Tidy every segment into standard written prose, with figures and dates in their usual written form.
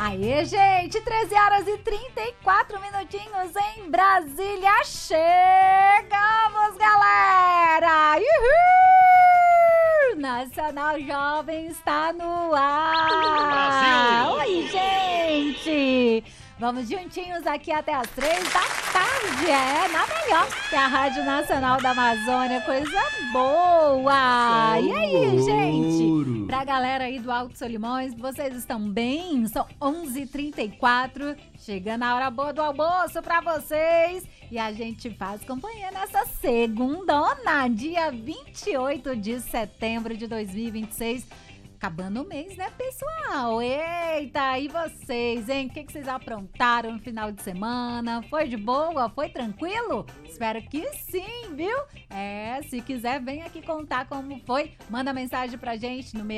Aê, gente, 13 horas e 34 minutinhos em Brasília. Chegamos, galera! Uhul! Nacional Jovem está no ar! Brasil! Oi, gente! Vamos juntinhos aqui até as 3 da tarde, na melhor, que é a Rádio Nacional da Amazônia, coisa boa! E aí, gente? Pra galera aí do Alto Solimões, vocês estão bem? São 11h34, chegando a hora boa do almoço pra vocês. E a gente faz companhia nessa segundona, dia 28 de setembro de 2026. Acabando o mês, né, pessoal? Eita, e vocês, hein? O que vocês aprontaram no final de semana? Foi de boa? Foi tranquilo? Espero que sim, viu? Se quiser, vem aqui contar como foi. Manda mensagem pra gente no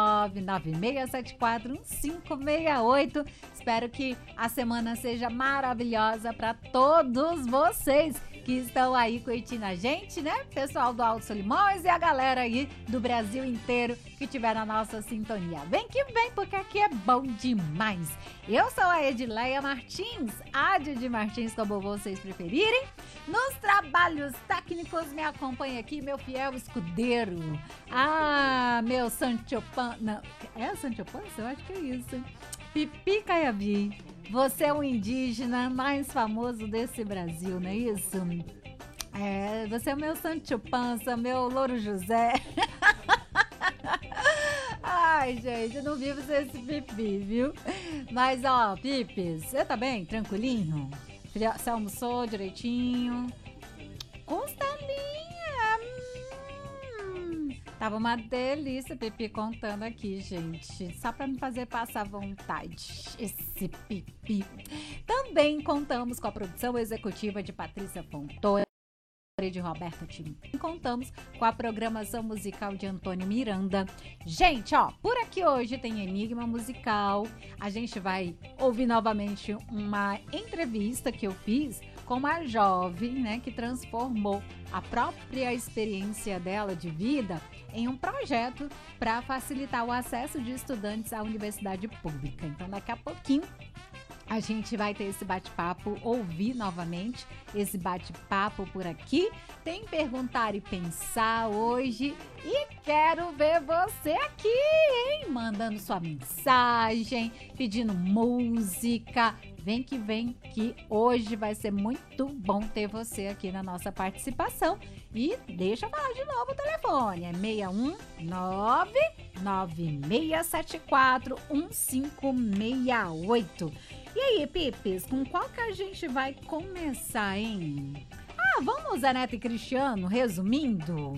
619-9674-1568. Espero que a semana seja maravilhosa pra todos vocês que estão aí curtindo a gente, né? Pessoal do Alto Solimões e a galera aí do Brasil inteiro que tiver na nossa sintonia. Vem que vem, porque aqui é bom demais. Eu sou a Edileia Martins, a Didi Martins, como vocês preferirem. Nos trabalhos técnicos me acompanha aqui meu fiel escudeiro. Meu Sanchopan... Não, é Sanchopan? Eu acho que é isso. Pipi Caiabi. Você é o indígena mais famoso desse Brasil, não é isso? Você é o meu Sancho Pança, meu Louro José. Ai, gente, eu não vivo sem esse Pipi, viu? Mas, ó, Pipis, você tá bem? Tranquilinho? Você almoçou direitinho? Costelinha! Tava uma delícia, Pipi, contando aqui, gente. Só pra me fazer passar vontade. Esse Pipi. Também contamos com a produção executiva de Patrícia Fontoura e de Roberta Tim. Contamos com a programação musical de Antônio Miranda. Gente, ó, por aqui hoje tem Enigma Musical. A gente vai ouvir novamente uma entrevista que eu fiz com uma jovem, né, que transformou a própria experiência dela de vida em um projeto para facilitar o acesso de estudantes à universidade pública. Então, daqui a pouquinho, a gente vai ter esse bate-papo, ouvir novamente esse bate-papo por aqui. Tem Perguntar e Pensar hoje e quero ver você aqui, hein? Mandando sua mensagem, pedindo música. Vem, que hoje vai ser muito bom ter você aqui na nossa participação. E deixa eu falar de novo o telefone, é 619-9674-1568. E aí, Pipis, com qual que a gente vai começar, hein? Vamos, Zé Neto e Cristiano, resumindo?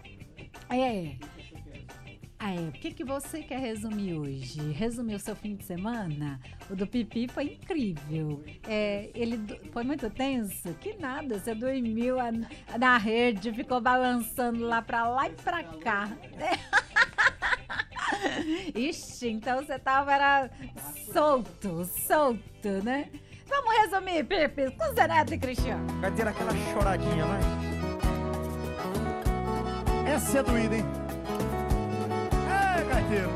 O que você quer resumir hoje? Resumir o seu fim de semana? O do Pipi foi incrível. Ele foi muito tenso? Que nada, você dormiu na rede, ficou balançando lá e pra cá. Ixi, então você era solto, né? Vamos resumir, Pipi, com Zé Neto e Cristiano. Vai ter aquela choradinha, vai. Essa é doída, hein? Gaiteiro.